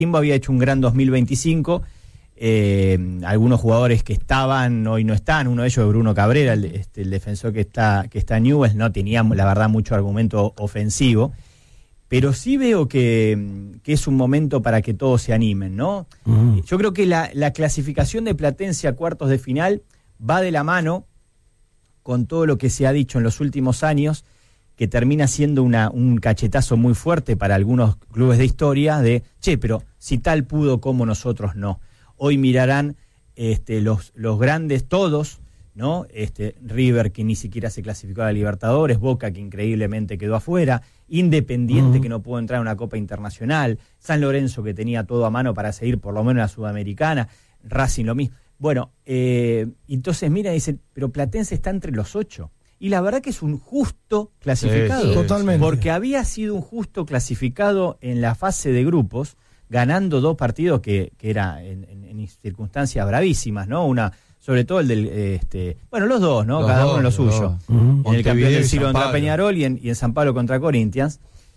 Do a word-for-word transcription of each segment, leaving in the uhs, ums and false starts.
Coquimbo había hecho un gran dos mil veinticinco, eh, algunos jugadores que estaban hoy no están, uno de ellos es Bruno Cabrera, el, este, el defensor que está, que está en Newell's, no tenía la verdad mucho argumento ofensivo, pero sí veo que, que es un momento para que todos se animen, ¿no? Uh-huh. Yo creo que la, la clasificación de Platense a cuartos de final va de la mano con todo lo que se ha dicho en los últimos años, que termina siendo una, un cachetazo muy fuerte para algunos clubes de historia de, che, pero si tal pudo, ¿cómo nosotros no? Hoy mirarán este, los, los grandes todos, ¿no? Este, River, que ni siquiera se clasificó a la Libertadores, Boca, que increíblemente quedó afuera, Independiente, uh-huh. que no pudo entrar a una Copa Internacional, San Lorenzo, que tenía todo a mano para seguir por lo menos en la Sudamericana, Racing lo mismo. Bueno, eh, entonces mira, dicen, pero Platense está entre los ocho. Y la verdad que es un justo clasificado. Sí, sí, totalmente. Porque había sido un justo clasificado en la fase de grupos, ganando dos partidos que, que era en, en, en circunstancias bravísimas, ¿no? Una, sobre todo el del, este, bueno, los dos, ¿no? Los Cada dos, uno en lo suyo. Uh-huh. En el campeón del siglo contra Peñarol y en, y en San Pablo contra Corinthians.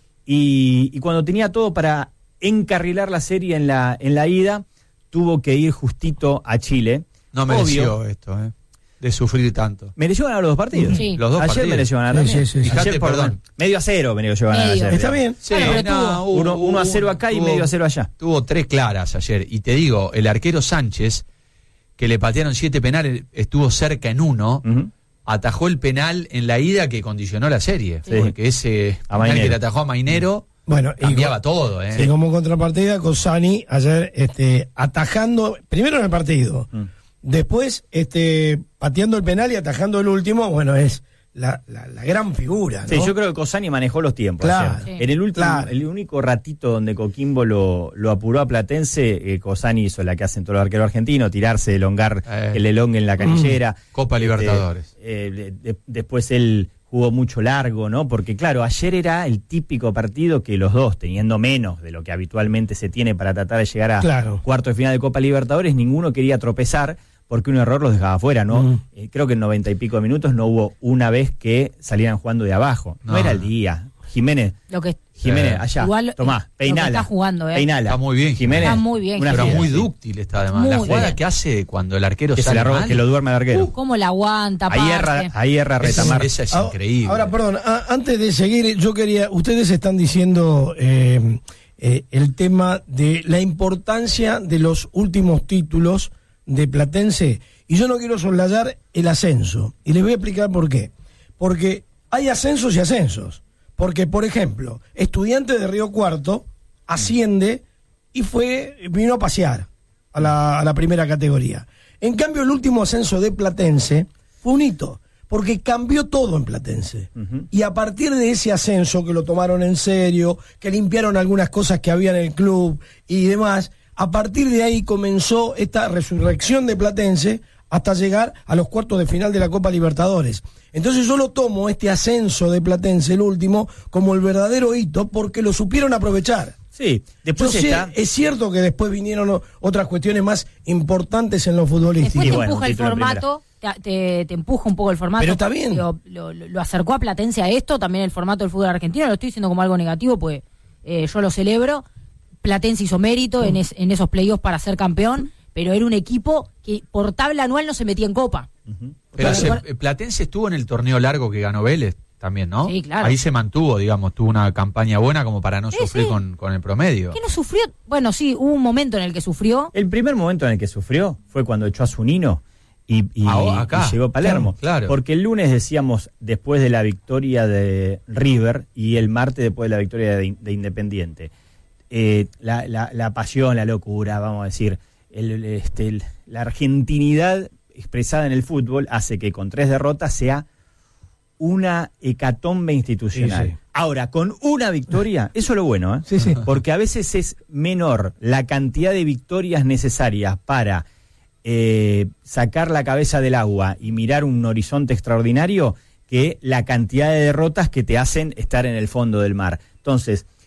Y, y cuando tenía todo para encarrilar la serie en la, en la ida, tuvo que ir justito a Chile. No mereció Obvio, esto, ¿eh? De sufrir tanto. ¿Mereció ganar los dos partidos? Sí. Los dos ayer partidos. mereció ganar sí, también. sí, sí, sí. Fíjate, Ayer, perdón. perdón. Medio a cero mereció ganar medio. ayer. Está bien. Sí, bueno, no, hubo, uno, uno a cero acá tuvo, y medio a cero allá. Tuvo tres claras ayer. Y te digo, el arquero Sánchez, que le patearon siete penales, estuvo cerca en uno, uh-huh. atajó el penal en la ida que condicionó la serie. Sí. Porque ese penal que le atajó a Mainero bueno, cambiaba y, todo. ¿eh? Y como contrapartida, Cossani ayer este, atajando, primero en el partido, uh-huh. después este, pateando el penal y atajando el último, bueno, es la, la, la gran figura, ¿no? Sí, yo creo que Cossani manejó los tiempos. Claro, sí. En el último, claro. el único ratito donde Coquimbo lo, lo apuró a Platense, eh, Cossani hizo la que hacen todos los arqueros argentinos, tirarse, elongar eh. el elongue en la canillera. Mm. Copa Libertadores. Eh, eh, de, de, después él jugó mucho largo, ¿no? Porque claro, ayer era el típico partido que los dos, teniendo menos de lo que habitualmente se tiene para tratar de llegar a claro. cuarto de final de Copa Libertadores, ninguno quería tropezar, porque un error los dejaba fuera, ¿no? Mm. Eh, creo que en noventa y pico de minutos no hubo una vez que salieran jugando de abajo. No, no era el día. Jiménez, lo que, Jiménez, eh, allá, igual, tomá, peinala. Está jugando, ¿eh? Peinala. Está muy bien, Jiménez. Está muy bien. Una pero fiera, muy sí. dúctil está además. Muy la jugada bien. que hace cuando el arquero que sale se la roba, mal, que lo duerme el arquero. Uh, ¿Cómo la aguanta? Ahí erra, ahí erra Retamar. Esa es increíble. Ahora, perdón, a, antes de seguir, yo quería, ustedes están diciendo eh, eh, el tema de la importancia de los últimos títulos de Platense, y yo no quiero soslayar el ascenso, y les voy a explicar por qué. Porque hay ascensos y ascensos. Porque, por ejemplo, Estudiantes de Río Cuarto asciende y fue vino a pasear a la, a la primera categoría. En cambio, el último ascenso de Platense fue un hito, porque cambió todo en Platense. Uh-huh. Y a partir de ese ascenso, que lo tomaron en serio, que limpiaron algunas cosas que había en el club y demás, a partir de ahí comenzó esta resurrección de Platense hasta llegar a los cuartos de final de la Copa Libertadores. Entonces yo lo tomo, este ascenso de Platense, el último, como el verdadero hito, porque lo supieron aprovechar. Sí, después yo está... sé, es cierto que después vinieron otras cuestiones más importantes en lo futbolístico. Después te bueno, empuja el formato, te, te, te empuja un poco el formato. Pero está bien. Lo, lo, lo acercó a Platense a esto, también el formato del fútbol argentino, lo estoy diciendo como algo negativo, pues eh, yo lo celebro. Platense hizo mérito mm. en, es, en esos playoffs para ser campeón, pero era un equipo que por tabla anual no se metía en Copa. Uh-huh. Pero se, Platense estuvo en el torneo largo que ganó Vélez también, ¿no? Sí, claro. Ahí se mantuvo, digamos, tuvo una campaña buena como para no sí, sufrir sí. Con, con el promedio. ¿Qué no sufrió? Bueno, sí, hubo un momento en el que sufrió. El primer momento en el que sufrió fue cuando echó a Zunino y, y, ah, acá. y llegó a Palermo. Claro, claro. Porque el lunes decíamos después de la victoria de River y el martes después de la victoria de, de Independiente. Eh, la, la, la pasión, la locura, vamos a decir, el, el, este, el, la argentinidad expresada en el fútbol hace que con tres derrotas sea una hecatombe institucional. Sí, sí. Ahora, con una victoria, eso es lo bueno, ¿eh? Sí, sí. Porque a veces es menor la cantidad de victorias necesarias para eh, sacar la cabeza del agua y mirar un horizonte extraordinario que la cantidad de derrotas que te hacen estar en el fondo del mar. Entonces,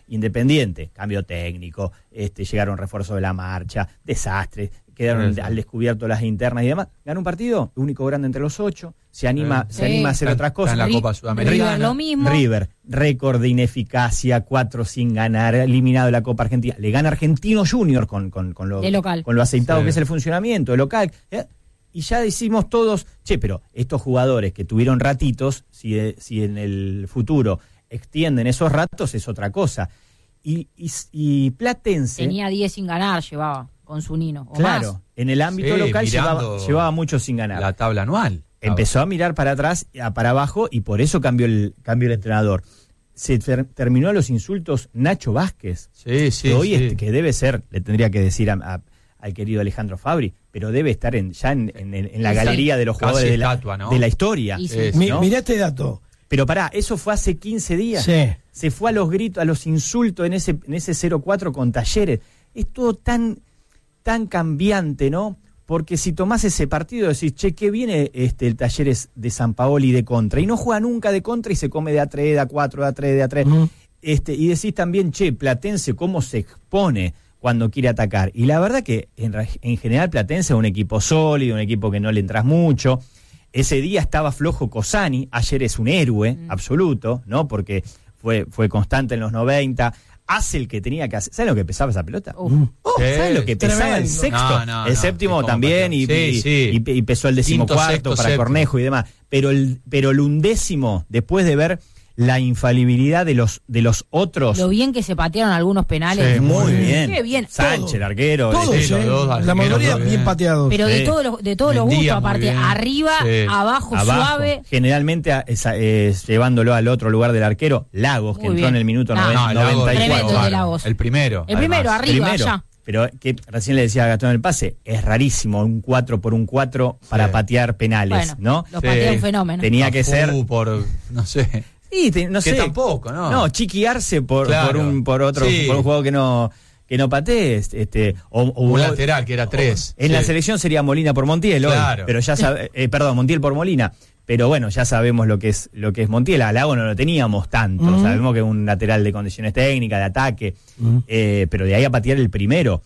Independiente, cambio técnico, este, llegaron refuerzos de la marcha, desastre, quedaron sí, al descubierto las internas y demás. Gana un partido, único grande entre los ocho, se anima, sí. se anima a hacer está, otras cosas. Está en la Copa Sudamericana. River, lo mismo. River, récord de ineficacia, cuatro sin ganar, eliminado de la Copa Argentina. Le gana Argentino Junior con, con, con, lo, con lo aceitado sí. que es el funcionamiento, el local. ¿eh? Y ya decimos todos, che, pero estos jugadores que tuvieron ratitos, si, de, si en el futuro extienden esos ratos, es otra cosa. Y, y, y Platense... Tenía diez sin ganar, llevaba, con su Nino. O claro, más. En el ámbito sí, local llevaba, llevaba mucho sin ganar. La tabla anual. Empezó a mirar para atrás, para abajo, y por eso cambió el, cambió el entrenador. Se ter, terminó a los insultos Nacho Vázquez. Sí, sí, que hoy sí. Es, que debe ser, le tendría que decir a, a, al querido Alejandro Fabri, pero debe estar en, ya en, en, en la galería de los jugadores de la, estatua, ¿no? de la historia. Sí, sí. ¿no? Mirá este dato. Pero pará, eso fue hace quince días. Sí. Se fue a los gritos, a los insultos en ese, en ese cero cuatro con Talleres. Es todo tan, tan cambiante, ¿no? Porque si tomás ese partido decís, che, ¿qué viene este, el Talleres de San Paoli de contra? Y no juega nunca de contra y se come de A tres, de A cuatro, de A tres, de A tres. Uh-huh. Este, y decís también, che, Platense, ¿cómo se expone cuando quiere atacar? Y la verdad que en, en general Platense es un equipo sólido, un equipo que no le entras mucho. Ese día estaba flojo Cosani, ayer es un héroe mm. absoluto, ¿no? Porque fue, fue constante en los noventa, hace el que tenía que hacer. ¿Sabes lo que pesaba esa pelota? Uh, oh, sí, ¿sabes lo que pesaba tremendo. El sexto? No, no, el no, séptimo también, y, sí, y, sí. Y, y pesó el decimocuarto para séptimo. Cornejo y demás. Pero el, pero el undécimo, después de ver la infalibilidad de los de los otros. Lo bien que se patearon algunos penales. Sí, muy bien. Qué bien. Sánchez, el arquero. Todos, sí, los dos, la mayoría bien, bien pateados. Pero sí. de todos los, de todos los gustos, aparte. Arriba, sí. abajo, abajo, suave. Generalmente es, es, llevándolo al otro lugar del arquero, Lagos, muy que entró bien. En el minuto no, noventa, no, noventa y cuatro. Tremendo de Lagos. El primero. El primero, además. arriba, primero. allá. Pero que recién le decía a Gastón el pase, es rarísimo un cuatro por un cuatro para sí. patear penales, bueno, ¿no? Los sí. patea un fenómeno. Tenía no, que ser por, no sé. Sí, te, no que sé. tampoco, ¿no? No, chiquiarse por, claro. por un por otro sí. por un juego que no que no patees, este o, o un lateral que era tres. En sí. La selección sería Molina por Montiel claro. hoy, pero ya sabe, eh, perdón, Montiel por Molina, pero bueno, ya sabemos lo que es lo que es Montiel. A Lago no lo teníamos tanto, uh-huh. sabemos que es un lateral de condiciones técnicas, de ataque, uh-huh. eh, pero de ahí a patear el primero.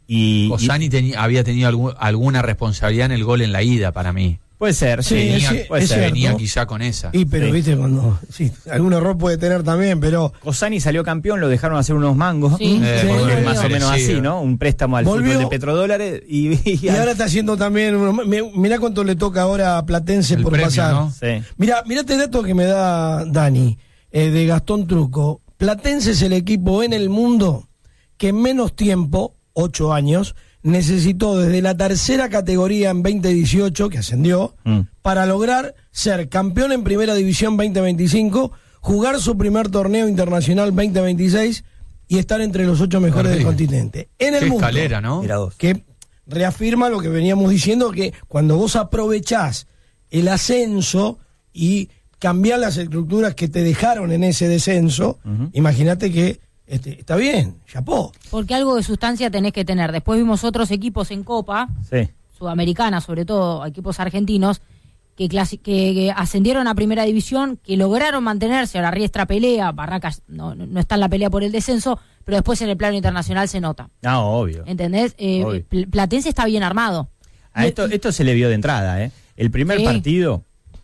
Y Cosani y, teni, había tenido algún, alguna responsabilidad en el gol en la ida para mí. Puede ser, sí, venía, sí, puede ser. venía quizá con esa. Y pero sí. viste cuando sí, algún error puede tener también, pero Cosani salió campeón, lo dejaron hacer unos mangos, sí. eh, sí, porque sí, más sí, o menos sí, así, ¿no? Un préstamo al volvió, fútbol de petrodólares y, y, y ahora está haciendo también, mirá cuánto le toca ahora a Platense el por premio, pasar. ¿no? Sí. Mirá, mirá este dato que me da Dani, eh, de Gastón Truco. Platense es el equipo en el mundo que en menos tiempo, ocho años, necesitó desde la tercera categoría en veinte dieciocho, que ascendió, mm. para lograr ser campeón en primera división veinte veinticinco, jugar su primer torneo internacional veinte veintiséis y estar entre los ocho mejores del continente. En el Qué mundo. Escalera, ¿no? Que reafirma lo que veníamos diciendo, que cuando vos aprovechás el ascenso y cambiás las estructuras que te dejaron en ese descenso, uh-huh. imagínate que Este, está bien, chapó. Porque algo de sustancia tenés que tener. Después vimos otros equipos en Copa, sí. Sudamericana, sobre todo equipos argentinos, que, clasi- que, que ascendieron a Primera División, que lograron mantenerse. Ahora Riestra pelea, Barracas no, no está en la pelea por el descenso, pero después en el plano internacional se nota. Ah, obvio. ¿Entendés? Eh, obvio. Platense está bien armado. A esto, esto se le vio de entrada, ¿eh? El primer sí. partido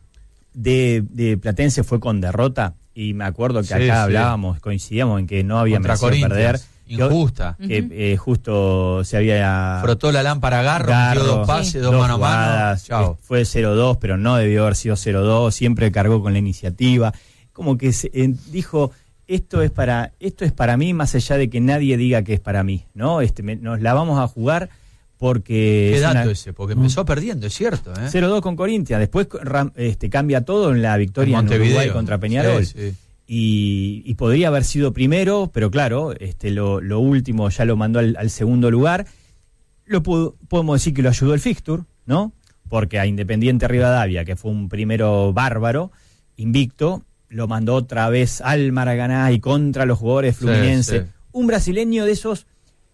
de, de Platense fue con derrota. Y me acuerdo que sí, acá sí. hablábamos, coincidíamos en que no había merecido perder. Injusta. Que uh-huh. eh, justo se había... Frotó la lámpara Garro, Garro metió dos pases, sí. dos, dos mano a mano. Chao. Fue cero dos, pero no debió haber sido cero dos. Siempre cargó con la iniciativa. Como que se, eh, dijo, esto es para esto es para mí, más allá de que nadie diga que es para mí, ¿no? Este, me, nos la vamos a jugar porque... ¿Qué es dato una... ese? Porque empezó perdiendo, es cierto. ¿eh? cero dos con Corinthians. Después este, cambia todo en la victoria en, en Uruguay contra Peñarol. Sí, sí. Y, y podría haber sido primero, pero claro, este, lo, lo último ya lo mandó al, al segundo lugar. Lo pudo, podemos decir que lo ayudó el fixture, ¿no? Porque a Independiente Rivadavia, que fue un primero bárbaro, invicto, lo mandó otra vez al Maracaná y contra los jugadores fluminenses. Sí, sí. Un brasileño de esos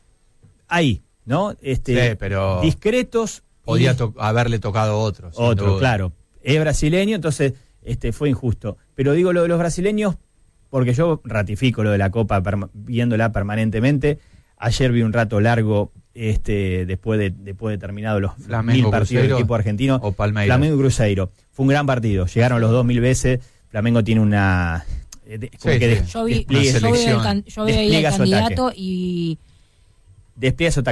ahí, ¿no? Este, sí, pero discretos. Podía to- haberle tocado otro. Otro, claro. Es brasileño, entonces este, fue injusto. Pero digo, lo de los brasileños porque yo ratifico lo de la Copa perma- viéndola permanentemente. Ayer vi un rato largo este después de después de terminado los Flamengo, mil partidos Cruzeiro, del equipo argentino. o Palmeiras. Flamengo y Cruzeiro. Fue un gran partido. Llegaron los dos mil veces. Flamengo tiene una eh, de- como Sí, que sí. des- Yo vi, despliegue- yo vi el selección. can- yo vi ahí Despliega el su ataque. candidato y despliega su